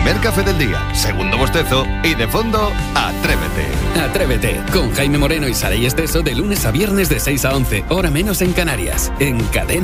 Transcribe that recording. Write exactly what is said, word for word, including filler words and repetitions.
Primer café del día, segundo bostezo y de fondo, Atrévete. Atrévete, con Jaime Moreno y Saray Esteso de lunes a viernes de seis a once, hora menos en Canarias, en Cadena